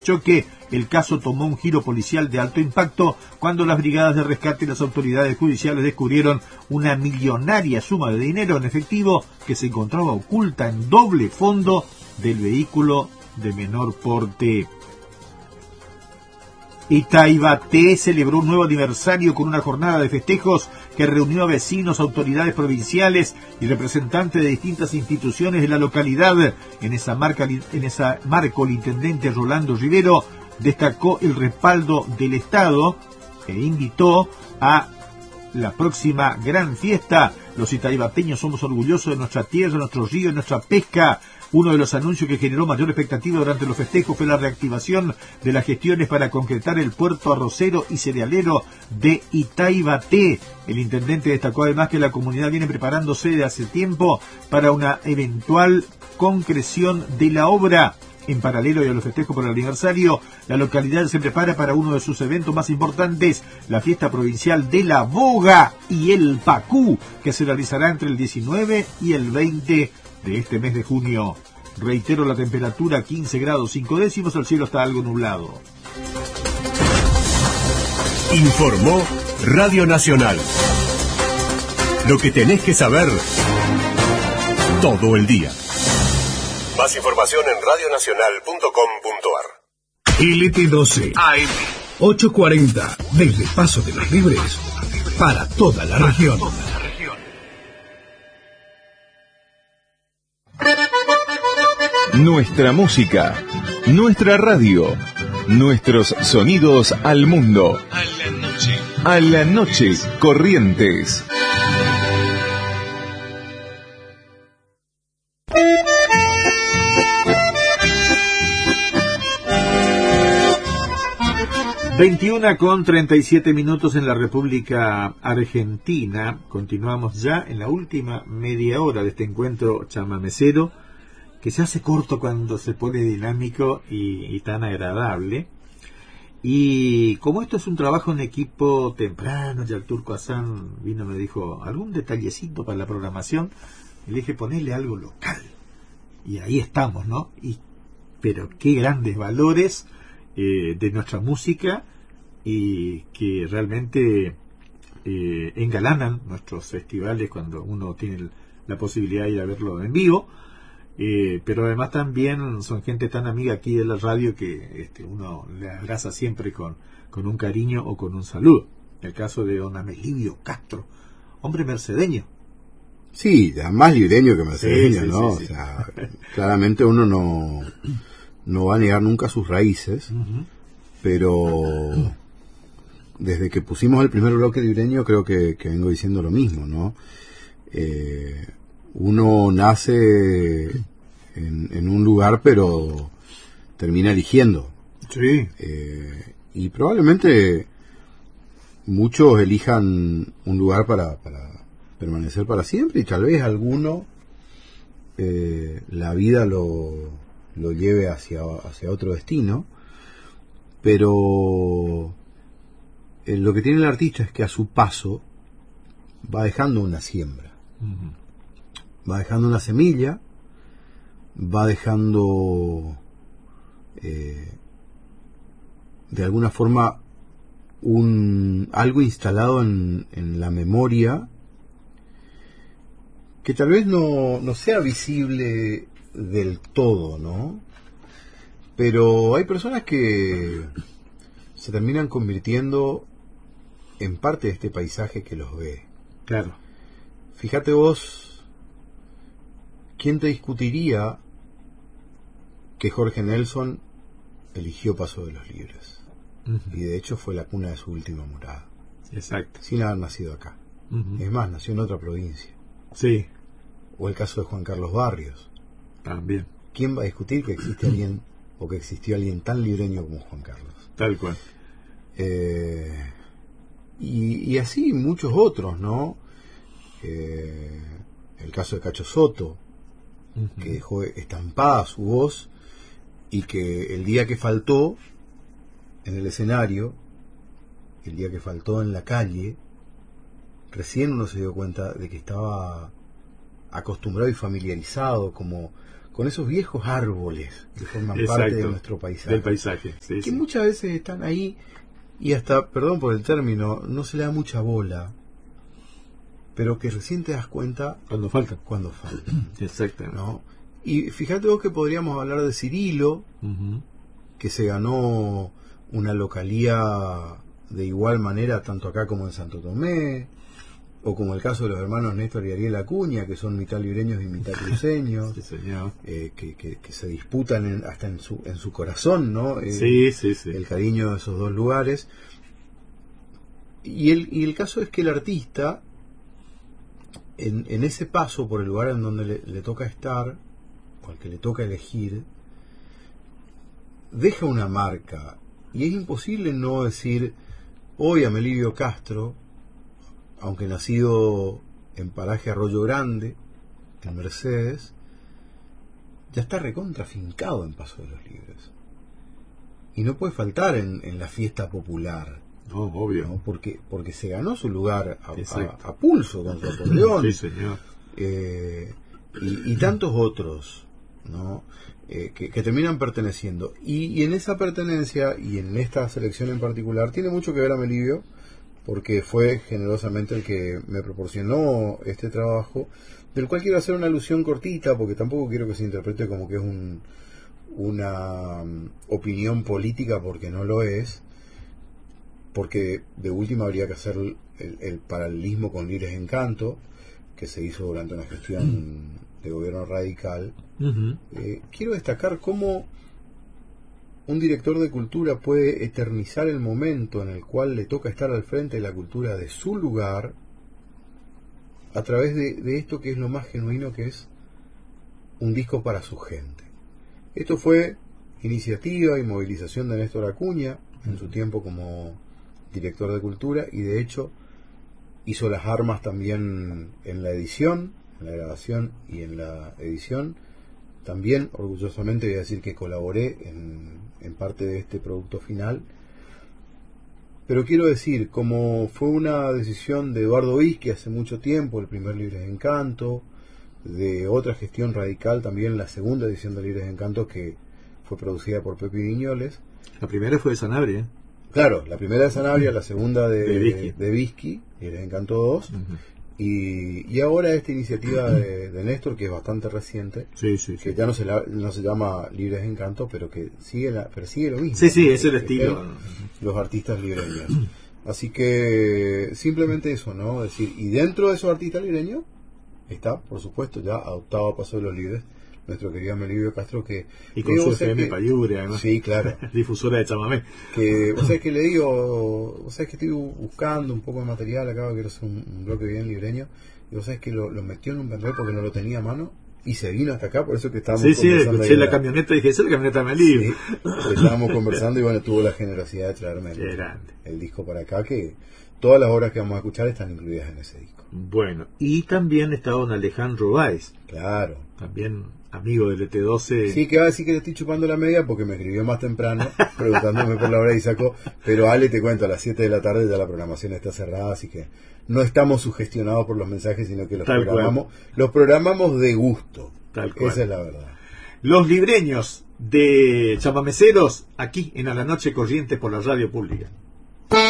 choque, el caso tomó un giro policial de alto impacto cuando las brigadas de rescate y las autoridades judiciales descubrieron una millonaria suma de dinero en efectivo que se encontraba oculta en doble fondo del vehículo de menor porte. Itaibaté celebró un nuevo aniversario con una jornada de festejos que reunió a vecinos, autoridades provinciales y representantes de distintas instituciones de la localidad. En esa marco, el intendente Rolando Rivero destacó el respaldo del Estado e invitó a la próxima gran fiesta. Los itaibateños somos orgullosos de nuestra tierra, nuestro río, nuestra pesca. Uno de los anuncios que generó mayor expectativa durante los festejos fue la reactivación de las gestiones para concretar el puerto arrocero y cerealero de Itaibaté. El intendente destacó además que la comunidad viene preparándose de hace tiempo para una eventual concreción de la obra. En paralelo y a los festejos por el aniversario, la localidad se prepara para uno de sus eventos más importantes, la fiesta provincial de la boga y el pacú, que se realizará entre el 19 y el 20 de este mes de junio. Reitero, la temperatura 15 grados 5 décimos, el cielo está algo nublado. Informó Radio Nacional. Lo que tenés que saber todo el día. Más información en radionacional.com.ar. LT12 AM 840 desde Paso de los Libres para toda la región. Nuestra música, nuestra radio, nuestros sonidos al mundo. A la noche, Corrientes. con 37 minutos en la República Argentina. Continuamos ya en la última media hora de este encuentro chamamecero, que se hace corto cuando se pone dinámico y tan agradable. Y como esto es un trabajo en equipo temprano, ya el Turco Hassan vino y me dijo, ¿algún detallecito para la programación? Y le dije, ponele algo local. Y ahí estamos, ¿no? Pero qué grandes valores de nuestra música y que realmente engalanan nuestros festivales cuando uno tiene la posibilidad de ir a verlo en vivo. Pero además también son gente tan amiga aquí de la radio que uno le abraza siempre con un cariño o con un saludo. El caso de don Amelio Castro, hombre mercedeño. Sí, ya más libreño que mercedeño, sí, ¿no? Sí. O sea, claramente uno no va a negar nunca sus raíces, pero desde que pusimos el primer bloque libreño creo que vengo diciendo lo mismo, ¿no? Uno nace en un lugar, pero termina eligiendo. Sí. Y probablemente muchos elijan un lugar para permanecer para siempre, y tal vez alguno la vida lo lleve hacia otro destino. Pero lo que tiene el artista es que a su paso va dejando una siembra. Va dejando una semilla, va dejando de alguna forma algo instalado en la memoria que tal vez no sea visible del todo, ¿no? Pero hay personas que se terminan convirtiendo en parte de este paisaje que los ve. Claro. Fíjate vos, ¿quién te discutiría que Jorge Nelson eligió Paso de los Libres? Y de hecho fue la cuna de su última morada. Exacto. Sin haber nacido acá. Es más, nació en otra provincia. Sí. O el caso de Juan Carlos Barrios. También. ¿Quién va a discutir que existe alguien o que existió alguien tan libreño como Juan Carlos? Tal cual. Y así muchos otros, ¿no? El caso de Cacho Soto, que dejó estampada su voz y que el día que faltó en el escenario, el día que faltó en la calle, recién uno se dio cuenta de que estaba acostumbrado y familiarizado como con esos viejos árboles que forman Exacto, parte de nuestro paisaje. Del paisaje, sí, que sí. muchas veces están ahí y hasta, perdón por el término, no se le da mucha bola, pero que recién te das cuenta Cuando falta. cuando falta. Exactamente. ¿No? Y fíjate vos que podríamos hablar de Cirilo, Ujú. que se ganó una localía de igual manera tanto acá como en Santo Tomé, o como el caso de los hermanos Néstor y Ariel Acuña, que son mitad libreños y mitad cruceños, Sí, señor. que se disputan hasta en su corazón, ¿no? Sí, sí, sí. El cariño de esos dos lugares. Y el caso es que el artista, en ese paso por el lugar en donde le toca estar, o al que le toca elegir, deja una marca. Y es imposible no decir, hoy Amelio Castro, aunque nacido en paraje Arroyo Grande, en Mercedes, ya está recontrafincado en Paso de los Libres. Y no puede faltar en la fiesta popular. No, obvio. ¿No? Porque se ganó su lugar Exacto. a pulso con su acordeón. Sí, señor. Y tantos otros, ¿no? Que terminan perteneciendo. Y en esa pertenencia, y en esta selección en particular, tiene mucho que ver Amelio, porque fue generosamente el que me proporcionó este trabajo, del cual quiero hacer una alusión cortita, porque tampoco quiero que se interprete como que es una opinión política, porque no lo es, porque de última habría que hacer el paralelismo con Libres Encanto, que se hizo durante una gestión de gobierno radical. Ujú. Quiero destacar cómo un director de cultura puede eternizar el momento en el cual le toca estar al frente de la cultura de su lugar a través de esto que es lo más genuino, que es un disco para su gente. Esto fue iniciativa y movilización de Néstor Acuña en su tiempo como director de cultura, y de hecho hizo las armas también en la edición, en la grabación y en la edición. También orgullosamente voy a decir que colaboré en parte de este producto final. Pero quiero decir, como fue una decisión de Eduardo Vizqui hace mucho tiempo, el primer Libres de Encanto, de otra gestión radical también la segunda edición de Libres de Encanto, que fue producida por Pepe Viñoles. La primera fue de Sanabria. Claro, la primera de Sanabria, la segunda De Vizqui, Libres de Encanto 2, Ujú. y ahora esta iniciativa de Néstor, que es bastante reciente, Sí, sí, sí. que ya no se llama Libres de Encanto, pero que persigue lo mismo. Sí, sí, es el Que estilo. los artistas libreños. Así que simplemente eso, ¿no? Es decir, y dentro de esos artistas libreños está, por supuesto, ya adoptado a Paso de los Libres, nuestro querido Amelio Castro, que... Y con su FM Payure, además. Sí, claro. Difusora de chamamé. Que, vos sabés que le digo, vos sabés que estoy buscando un poco de material, acá quiero hacer un bloque bien libreño, y vos sabés que lo metió en un pendrive porque no lo tenía a mano, y se vino hasta acá, por eso que estábamos Sí, sí, conversando. escuché ahí la camioneta y dije, esa es la camioneta de Melío. Sí, estábamos conversando y bueno, tuvo la generosidad de traerme Qué grande. el disco para acá, que todas las obras que vamos a escuchar están incluidas en ese disco. Bueno, y también está don Alejandro Báez, Claro. también amigo del ET12. Sí, que va a decir que le estoy chupando la media porque me escribió más temprano preguntándome por la hora y sacó. Pero Ale, te cuento, a las 7 de la tarde ya la programación está cerrada, así que no estamos sugestionados por los mensajes, sino que los programamos de gusto. Tal cual. Esa es la verdad. Los libreños de chamameceros aquí en A la Noche Corriente por la radio pública.